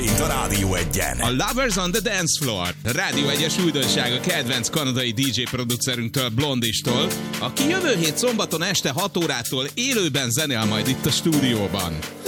Itt a Rádió Egyen. A Lovers on the Dance Floor. Rádió Egyes újdonság a kedvenc kanadai DJ producerünktől, Blondistól, aki jövő hét szombaton este 6 órától élőben zenél majd itt a stúdióban.